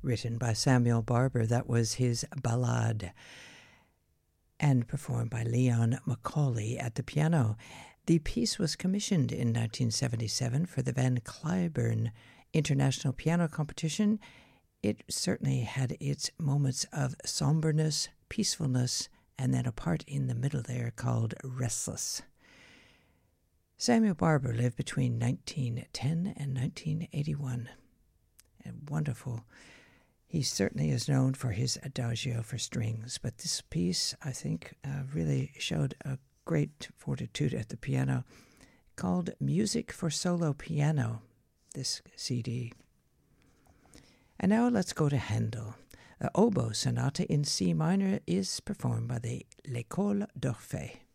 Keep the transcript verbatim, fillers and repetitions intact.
written by Samuel Barber. That was his ballade, and performed by Leon Macaulay at the piano. The piece was commissioned in nineteen seventy-seven for the Van Cliburn International Piano Competition. It certainly had its moments of somberness, peacefulness, and then a part in the middle there called Restless. Samuel Barber lived between nineteen ten and nineteen eighty-one. And wonderful. He certainly is known for his adagio for strings, but this piece, I think, uh, really showed a great fortitude at the piano, called Music for Solo Piano, this C D. And now let's go to Handel. The oboe sonata in C minor is performed by the L'École d'Orphée.